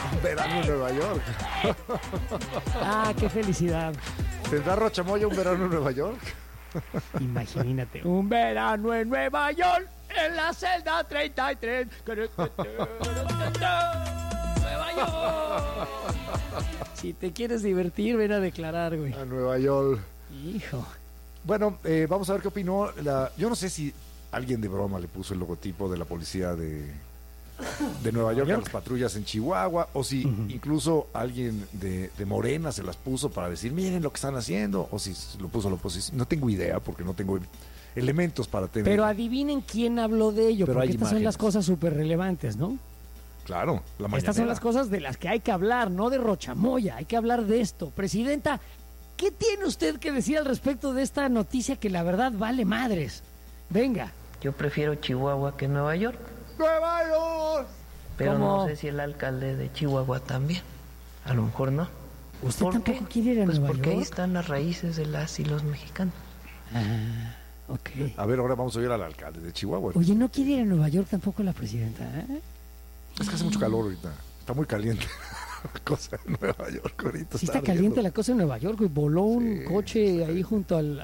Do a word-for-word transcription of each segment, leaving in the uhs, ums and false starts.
Un verano en Nueva York. Ah, qué felicidad. ¿Tendrá Rochamoya un verano en Nueva York? Imagínate, un verano en Nueva York, en la celda treinta y tres. Nueva York. Si te quieres divertir, ven a declarar, güey. A Nueva York. Hijo. Bueno, eh, vamos a ver qué opinó la... Yo no sé si alguien de broma le puso el logotipo de la policía de, de Nueva York a las patrullas en Chihuahua, o si uh-huh. incluso alguien de, de Morena se las puso para decir, miren lo que están haciendo, o si lo puso la oposición. No tengo idea, porque no tengo elementos para tener... Pero adivinen quién habló de ello, Pero porque estas imágenes. son las cosas súper relevantes, ¿no? Claro, la mañanera. Estas son las cosas de las que hay que hablar, no de Rochamoya, hay que hablar de esto. Presidenta, ¿qué tiene usted que decir al respecto de esta noticia que la verdad vale madres? Venga. Yo prefiero Chihuahua que Nueva York. ¡Nueva York! Pero ¿Cómo? no sé si el alcalde de Chihuahua también. A lo mejor no. ¿Usted ¿Por tampoco qué? quiere ir a pues Nueva porque York? ahí están las raíces de las y los mexicanos. Ah, ok. A ver, ahora vamos a oír al alcalde de Chihuahua. Oye, ¿no quiere ir a Nueva York tampoco la presidenta? ¿Eh? Es que hace mucho calor ahorita. Está muy caliente la cosa en Nueva York ahorita. Sí está caliente la cosa en Nueva York, güey. Voló un Sí, coche está ahí bien. junto al,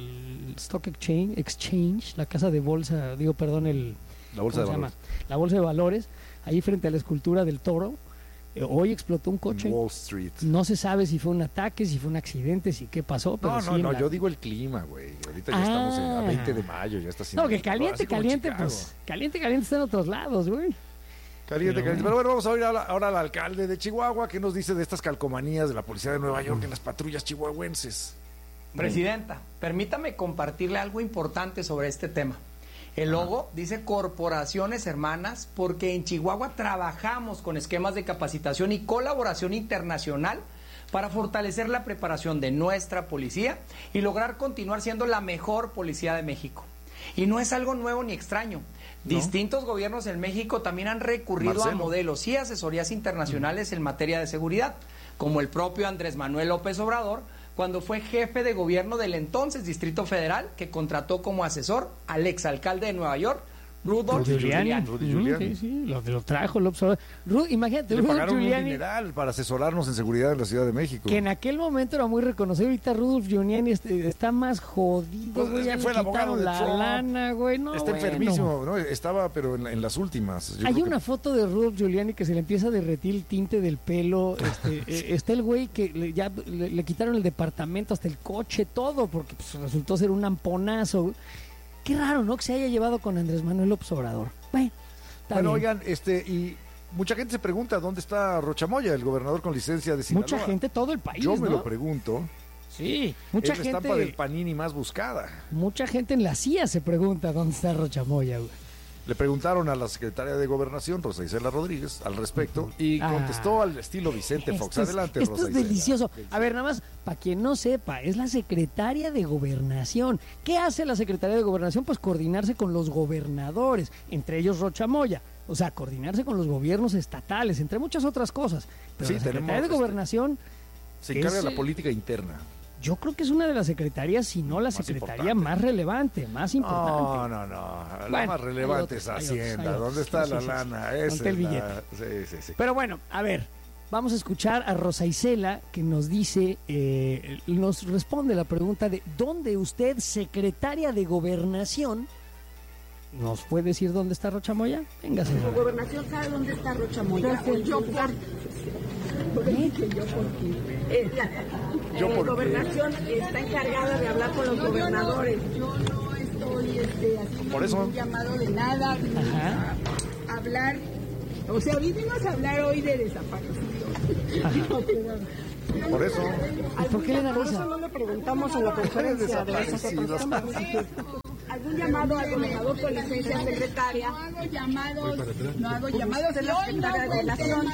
al Stock Exchange, Exchange, la casa de bolsa, digo, perdón, el... La bolsa de ¿cómo se valores. llama? La bolsa de valores, ahí frente a la escultura del toro. Eh, hoy explotó un coche. Wall Street. No se sabe si fue un ataque, si fue un accidente, si qué pasó, pero No, sí no, en no, la- yo digo el clima, güey. Ahorita ya Ah. estamos en, a veinte de mayo, ya está haciendo... No, que caliente, así como caliente, Chicago. pues, caliente, caliente está en otros lados, güey. Caliente, Pero caliente. bueno. Pero bueno, vamos a oír ahora, ahora al alcalde de Chihuahua, que nos dice de estas calcomanías de la policía de Nueva York en las patrullas chihuahuenses. Presidenta, permítame compartirle algo importante sobre este tema. El logo dice corporaciones hermanas porque en Chihuahua trabajamos con esquemas de capacitación y colaboración internacional para fortalecer la preparación de nuestra policía y lograr continuar siendo la mejor policía de México. Y no es algo nuevo ni extraño. Distintos gobiernos en México también han recurrido Marcelo. a modelos y asesorías internacionales en materia de seguridad, como el propio Andrés Manuel López Obrador, cuando fue jefe de gobierno del entonces Distrito Federal, que contrató como asesor al exalcalde de Nueva York, Rudolph Rudy Giuliani. Giuliani. Rudy Mm, Giuliani. Sí, sí, lo, lo trajo el observador. Ru- imagínate, Le Rudolph pagaron un Giuliani, dineral para asesorarnos en seguridad en la Ciudad de México. que en aquel momento era muy reconocido. Ahorita Rudolph Giuliani este, está más jodido, Pues, güey. es Ya que le fue el abogado quitaron de la Trump. lana, güey. No, Está bueno. enfermísimo, ¿no? Estaba, pero en, la- en las últimas. Yo Hay creo una que- foto de Rudolph Giuliani que se le empieza a derretir el tinte del pelo. Este, eh, está el güey que le, ya le, le quitaron el departamento, hasta el coche, todo, porque pues, resultó ser un amponazo. Güey. Qué raro, ¿no? Que se haya llevado con Andrés Manuel López Obrador. Bueno, está Bueno, bien. oigan, este, y mucha gente se pregunta dónde está Rochamoya, el gobernador con licencia de Sinaloa. Mucha gente, todo el país, Yo me ¿no? lo pregunto. Sí, mucha es la estampa gente, del Panini más buscada. mucha gente en la C I A se pregunta dónde está Rochamoya, güey. Le preguntaron a la secretaria de Gobernación, Rosa Isela Rodríguez, al respecto, y Ah. contestó al estilo Vicente Fox. Esto es- Adelante, esto Rosa es Isela. delicioso. A ver, nada más, para quien no sepa, es la secretaria de Gobernación. ¿Qué hace la secretaria de Gobernación? Pues coordinarse con los gobernadores, entre ellos Rochamoya. O sea, coordinarse con los gobiernos estatales, entre muchas otras cosas. Pero Sí, la secretaria tenemos, de este, Gobernación, Se encarga es, de la eh, política interna. yo creo que es una de las secretarías, si no la Más secretaría importante. más relevante, más importante. No, no, no. La Bueno, más relevante hay es otros, hay otros, Hacienda. hay otros. ¿Dónde está Sí, la sí, sí. lana? Esa Ponte el es la- billete. Sí, sí, sí. Pero bueno, a ver, vamos a escuchar a Rosa Isela que nos dice, eh, nos responde la pregunta de ¿dónde usted, secretaria de Gobernación, nos puede decir dónde está Rochamoya? Venga, La señora. gobernación sabe dónde está Rochamoya. O yo por... Dije yo porque eh, la ¿Yo eh, por qué? gobernación está encargada de hablar con los gobernadores. Yo no estoy este, haciendo Por eso. ningún llamado de nada. Ajá. A hablar, o sea, vinimos a hablar hoy de desaparecidos. No, perdón. Por eso. ¿Y por qué le da Por risa? eso no le preguntamos en la conferencia de Desaparecidos. algún llamado al gobernador con licencia secretaria. No hago llamados, no hago llamados. Es la secretaria de Relación,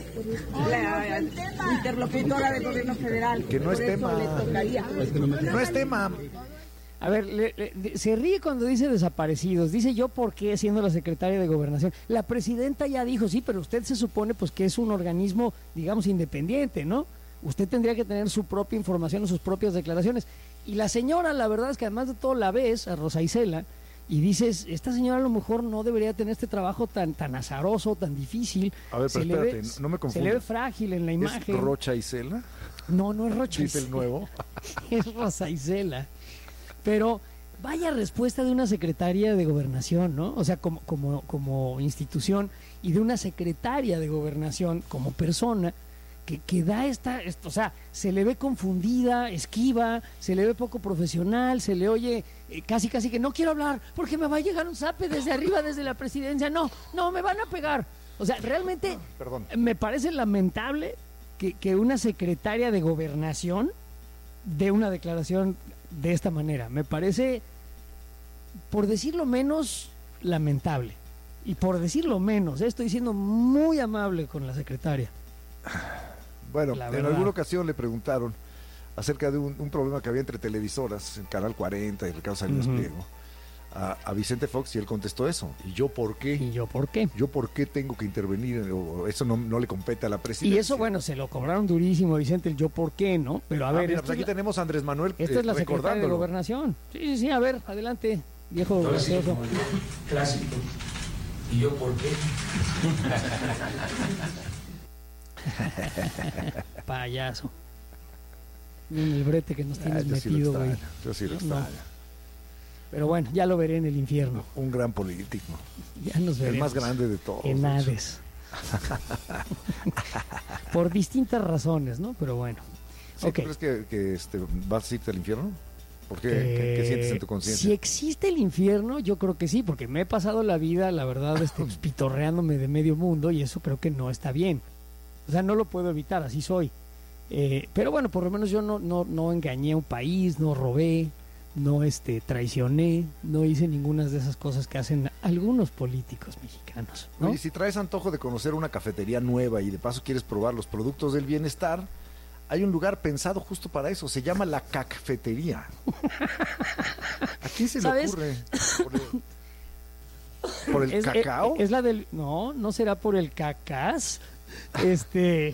la interlocutora del gobierno federal. Que no es Por eso tema. le tocaría. No es tema. A ver, le- le- se ríe cuando dice desaparecidos. Dice yo por qué siendo la secretaria de Gobernación. La presidenta ya dijo, sí, pero usted se supone pues que es un organismo, digamos, independiente, ¿no? Usted tendría que tener su propia información o sus propias declaraciones. Y la señora, la verdad es que además de todo la ves, a Rosa Isela, y dices, esta señora a lo mejor no debería tener este trabajo tan tan azaroso, tan difícil. A ver, pero se espérate, le ve, no me se confundas. le ve frágil en la imagen. ¿Es Rocha Isela? No, no es Rocha Dice el Isela. nuevo. Es Rosa Isela. Pero vaya respuesta de una secretaria de gobernación, ¿no? O sea, como, como, como institución, y de una secretaria de gobernación como persona, que, que da esta, esto, o sea, se le ve confundida, esquiva, se le ve poco profesional, se le oye eh, casi casi que no quiero hablar porque me va a llegar un zape desde arriba, desde la presidencia. No, no, me van a pegar. O sea, realmente Perdón. me parece lamentable que, que una secretaria de gobernación dé una declaración de esta manera. Me parece, por decirlo menos, lamentable. Y por decirlo menos, eh, estoy siendo muy amable con la secretaria. Bueno, La en verdad. alguna ocasión le preguntaron acerca de un, un problema que había entre televisoras, en Canal cuarenta y Ricardo Salinas Ujú. Pliego, a, a Vicente Fox, y él contestó eso. ¿Y yo por qué? ¿Y yo por qué? ¿Yo por qué tengo que intervenir? O eso no, no le compete a la presidencia. Y eso, bueno, se lo cobraron durísimo, Vicente, el yo por qué, ¿no? Pero a Ah, ver, mira, esto pues aquí es la- tenemos a Andrés Manuel esta eh, es la secretaria de recordándolo. gobernación. Sí, sí, sí, a ver, adelante, viejo gracioso. Clásico. ¿Y yo por qué? Payaso. En el brete que nos Ah, tienes yo sí lo metido, güey. extraño, yo sí lo No. extraño. Pero bueno, ya lo veré en el infierno. Un gran político. Ya nos veremos. El más grande de todos. En de hecho. Hades. Por distintas razones, ¿no? Pero bueno. ¿Sí, Ok. ¿Tú crees que, que, este, vas a irte al infierno? ¿Por qué? ¿Qué, qué Eh, sientes en tu Si conciencia? existe el infierno, yo creo que sí, porque me he pasado la vida, la verdad, este, pues, pitorreándome de medio mundo, y eso creo que no está bien. O sea, no lo puedo evitar, así soy. Eh, pero bueno, por lo menos yo no, no, no engañé a un país, no robé, no este, traicioné, no hice ninguna de esas cosas que hacen algunos políticos mexicanos, ¿no? Oye, si traes antojo de conocer una cafetería nueva y de paso quieres probar los productos del bienestar, hay un lugar pensado justo para eso. Se llama La Cacfetería. ¿A quién se le ¿Sabes? ocurre? ¿Por el, por el Es- cacao? Es, es la del... No, no será por el cacas. Este...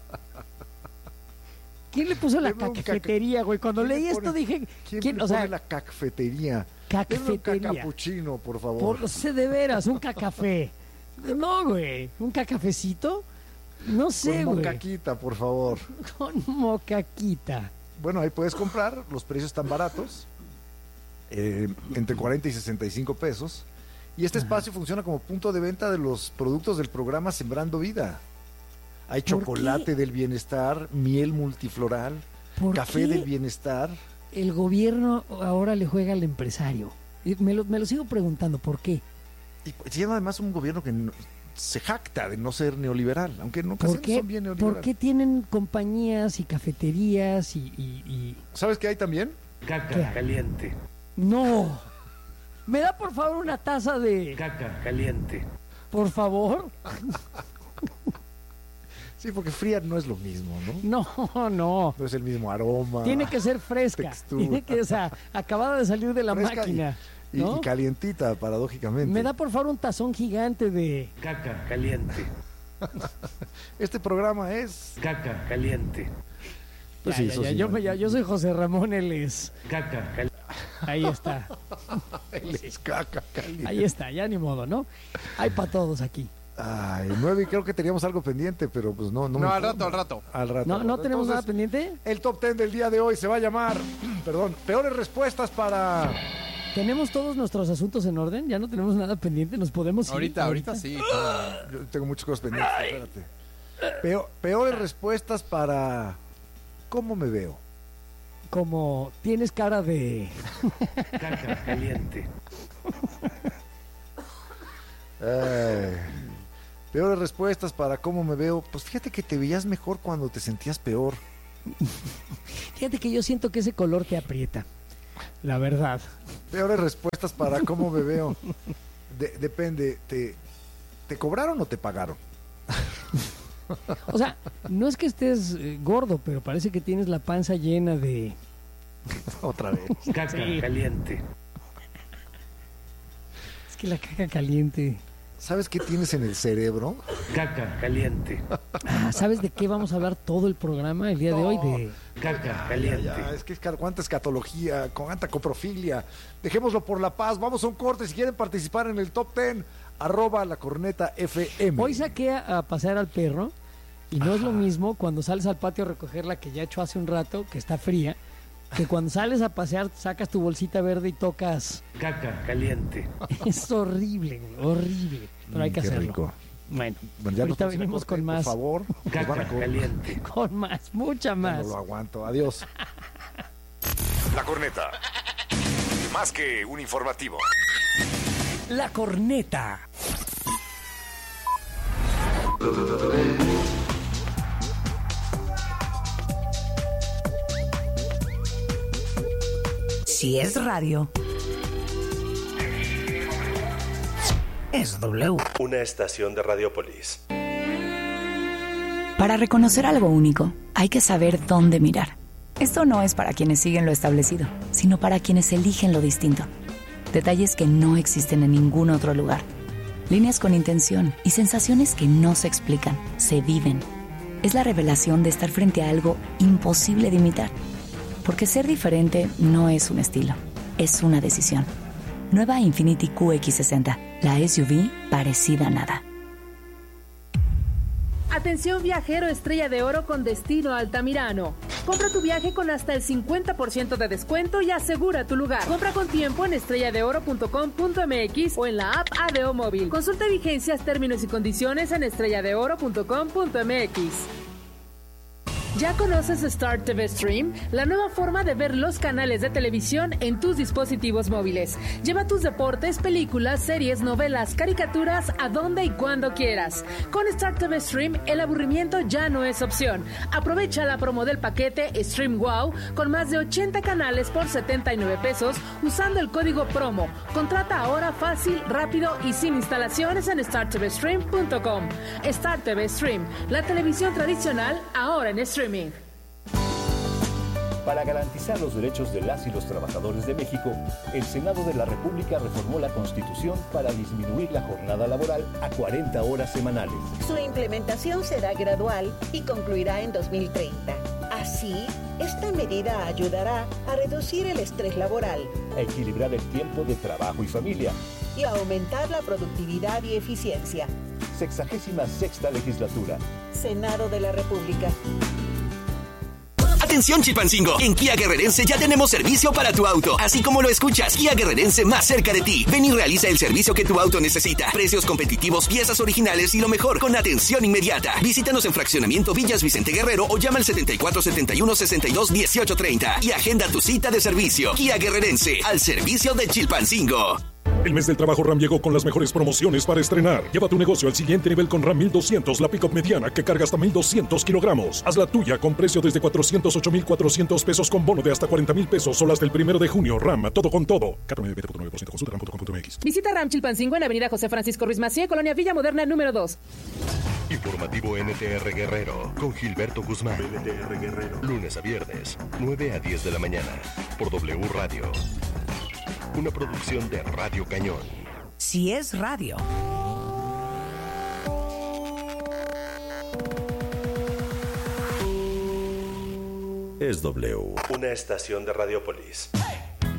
¿Quién le puso la Deme un caca- cafetería, güey? Cuando ¿Quién le leí pone- esto dije... ¿Quién, ¿quién? le O sea, pone La Cacfetería? Deme un cafetería. cacapuchino, por favor. Por, no sé, de veras, un cacafé. No, güey. ¿Un cacafecito? No sé, Con güey. mocaquita, por favor. Con mocaquita. Bueno, ahí puedes comprar, los precios están baratos, eh, entre cuarenta y sesenta y cinco pesos. Y este espacio funciona como punto de venta de los productos del programa Sembrando Vida. Hay ¿Por chocolate qué? del bienestar, miel multifloral, ¿Por café qué del bienestar. el gobierno ahora le juega al empresario? Y Me lo, me lo sigo preguntando, ¿por qué? Y siendo además un gobierno que no- se jacta de no ser neoliberal, aunque en ¿Por ocasiones qué, son bien neoliberales. ¿Por qué tienen compañías y cafeterías y, y- y- ¿Sabes qué hay también? Caca ¿Qué? caliente. No. ¿Me da por favor una taza de... Caca caliente. Por favor? Sí, porque fría no es lo mismo, ¿no? No, no. No es el mismo aroma. Tiene que ser fresca. textura. Tiene que, o sea, acabada de salir de la Fresca y- máquina. Y, ¿no? y calientita, paradójicamente. Me da por favor un tazón gigante de... Caca caliente. Este programa es... Caca caliente. Pues Ya, sí, ya, eso ya, sí, yo, ¿no? me- ya- yo soy José Ramón, él es... Caca caliente. Ahí está. Él es caca caliente. Ahí está, ya ni modo, ¿no? Hay para todos aquí. Ay, nueve, creo que teníamos algo pendiente, pero pues no, no. me No, al informo. rato, al rato. Al rato. ¿No, al no rato. tenemos nada Entonces, pendiente? el top ten del día de hoy se va a llamar, perdón, peores respuestas para... ¿Tenemos todos nuestros asuntos en orden? ¿Ya no tenemos nada pendiente? ¿Nos podemos ir Ahorita, ahorita sí. Yo tengo muchas cosas pendientes, espérate. Peo- peores respuestas para... ¿Cómo me veo? Como tienes cara de... Caca caliente. Ay, peores respuestas para cómo me veo. Pues fíjate que te veías mejor cuando te sentías peor. Fíjate que yo siento que ese color te aprieta. La verdad. Peores respuestas para cómo me veo. De- depende, ¿te, ¿te cobraron o te pagaron? O sea, no es que estés eh, gordo, pero parece que tienes la panza llena de... Otra vez. Caca Sí. caliente. Es que la caca caliente... ¿Sabes qué tienes en el cerebro? Caca caliente. Ah, ¿sabes de qué vamos a hablar todo el programa el día de hoy? De... Caca Ya, caliente. ya, es que es ca- cuánta escatología, cuánta coprofilia. Dejémoslo por la paz. Vamos a un corte. Si quieren participar en el top ten, arroba la corneta F M. Hoy saqué a, a pasear al perro y no es lo mismo cuando sales al patio a recogerla que ya he hecho hace un rato, que está fría, que cuando sales a pasear sacas tu bolsita verde y tocas. Caca caliente. Es horrible, horrible. Pero hay que Mm, qué hacerlo. rico. Bueno, Bueno, ya nos ahorita vamos a ir a venimos corte, con más. Por favor. Nos van a Caca co- caliente. Con más, mucha Ya más. no lo aguanto. Adiós. La corneta. Más que un informativo. La corneta. Si es radio, es W. Una estación de Radiopolis. Para reconocer algo único, hay que saber dónde mirar. Esto no es para quienes siguen lo establecido, sino para quienes eligen lo distinto. Detalles que no existen en ningún otro lugar. Líneas con intención y sensaciones que no se explican, se viven. Es la revelación de estar frente a algo imposible de imitar. Porque ser diferente no es un estilo, es una decisión. Nueva Infiniti Q X sesenta, la S U V parecida a nada. Atención viajero Estrella de Oro con destino a Altamirano. Compra tu viaje con hasta el cincuenta por ciento de descuento y asegura tu lugar. Compra con tiempo en estrella de oro punto com punto m x o en la app A D O Móvil. Consulta vigencias, términos y condiciones en estrella de oro punto com punto m x. ¿Ya conoces Star T V Stream? La nueva forma de ver los canales de televisión en tus dispositivos móviles. Lleva tus deportes, películas, series, novelas, caricaturas a donde y cuando quieras. Con Star T V Stream, el aburrimiento ya no es opción. Aprovecha la promo del paquete Stream Wow con más de ochenta canales por setenta y nueve pesos usando el código promo. Contrata ahora fácil, rápido y sin instalaciones en star t v stream punto com. Star T V Stream, la televisión tradicional ahora en streaming. Para garantizar los derechos de las y los trabajadores de México, el Senado de la República reformó la Constitución para disminuir la jornada laboral a cuarenta horas semanales. Su implementación será gradual y concluirá en dos mil treinta. Así, esta medida ayudará a reducir el estrés laboral, a equilibrar el tiempo de trabajo y familia y a aumentar la productividad y eficiencia. Sexagésima sexta legislatura. Senado de la República. Atención Chilpancingo, en Kia Guerrerense ya tenemos servicio para tu auto, así como lo escuchas, Kia Guerrerense más cerca de ti. Ven y realiza el servicio que tu auto necesita. Precios competitivos, piezas originales y lo mejor, con atención inmediata. Visítanos en Fraccionamiento Villas Vicente Guerrero o llama al setenta y cuatro setenta y uno sesenta y dos dieciocho treinta y agenda tu cita de servicio. Kia Guerrerense, al servicio de Chilpancingo. El mes del trabajo RAM llegó con las mejores promociones para estrenar. Lleva tu negocio al siguiente nivel con RAM mil doscientos, la pick-up mediana que carga hasta mil doscientos kilogramos. Haz la tuya con precio desde cuatrocientos ocho mil cuatrocientos pesos con bono de hasta cuarenta mil pesos solo hasta el primero de junio. RAM, todo con todo. cuatro nueve punto nueve por ciento. Consulta ram punto com punto m x. Visita RAM Chilpancingo en Avenida José Francisco Ruiz Macié, Colonia Villa Moderna número dos. Informativo N T R Guerrero con Gilberto Guzmán. N T R Guerrero. Lunes a viernes, nueve a diez de la mañana. Por W Radio. Una producción de Radio Cañón. Si es radio. Es W. Una estación de Radiopolis.